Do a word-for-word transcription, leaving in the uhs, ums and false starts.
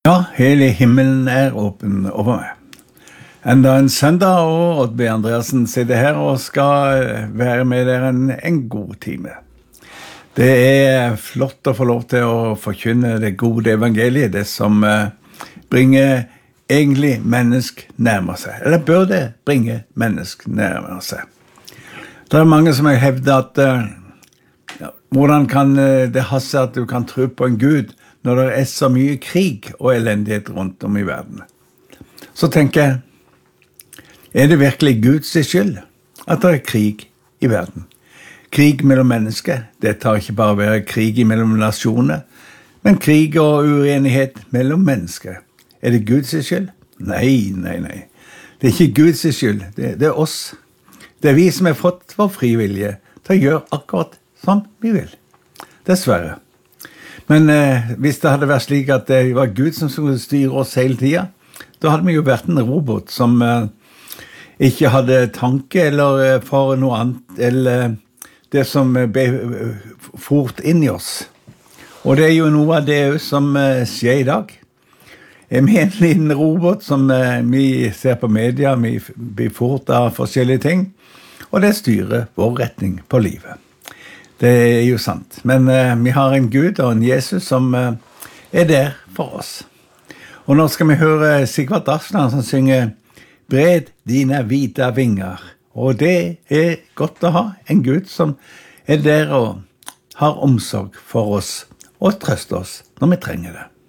Ja, hele himmelen er åpen over meg. Enda en søndag, og Oddby Andreassen sitter her og skal være med dere en, en god time. Det er flott å få lov til å forkynne det gode evangeliet, det som uh, bringer egentlig mennesk nærmere seg. Eller bør det bringe mennesk nærmere seg? Det er mange som har hevdet at uh, ja, hvordan kan uh, det ha seg at du kan tro på en Gud når det er så mye krig og elendighet rundt om i verden? Så tenker jeg, er det virkelig Guds skyld at det er krig i verden? Krig mellom mennesker, det tar ikke bare være krig mellom nasjoner, men krig og uenighet mellom mennesker. Er det Guds skyld? Nei, nei, nei. Det er ikke Guds skyld, det, det er oss. Det er vi som har fått vår frivillige til å gjøre akkurat som vi vil. Dessverre. Men eh, hvis det hadde vært slik at det var Gud som skulle styre oss hele tiden, da hadde vi jo vært en robot som eh, ikke hadde tanke eller eh, for noe annet, eller det som ble fort inn i oss. Og det er jo noe av det som eh, skjer i dag. Jeg er en liten robot som eh, vi ser på media, vi blir fort av forskjellige ting, og det styrer vår retning på livet. Det er jo sant. Men uh, vi har en Gud og en Jesus som uh, er der for oss. Og nå skal vi høre Sigvard Arsland som synger «Bred dine hvite vinger». Og det er godt å ha en Gud som er der og har omsorg for oss og trøster oss når vi trenger det.